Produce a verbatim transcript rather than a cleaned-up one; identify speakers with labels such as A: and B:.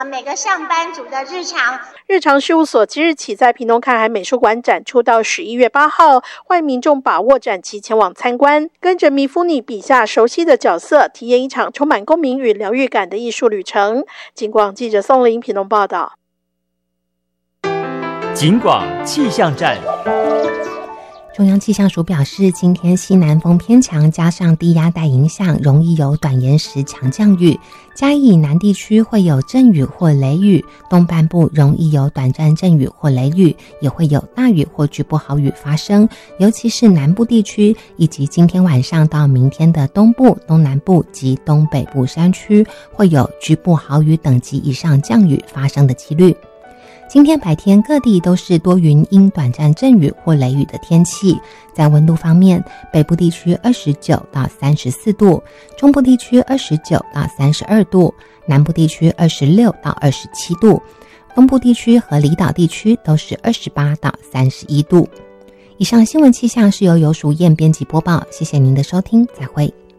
A: 每个上班族的日常。
B: 日常事务所即日起在屏东看海美术馆展出到十一月八号，欢迎民众把握展期前往参观，跟着米夫尼笔下熟悉的角色，体验一场充满共鸣与疗愈感的艺术旅程。警广记者宋玲屏东报道。
C: 警广气象站。
D: 中央气象署表示，今天西南风偏强，加上低压带影响，容易有短延时强降雨。嘉义以南地区会有阵雨或雷雨，东半部容易有短暂阵雨或雷雨，也会有大雨或局部豪雨发生，尤其是南部地区，以及今天晚上到明天的东部、东南部及东北部山区，会有局部豪雨等级以上降雨发生的几率。今天白天各地都是多云因短暂阵雨或雷雨的天气。在温度方面，北部地区二十九到三十四度，中部地区二十九到三十二度，南部地区二十六到二十七度，东部地区和离岛地区都是二十八到三十一度。以上新闻气象是由游淑燕编辑播报，谢谢您的收听，再会。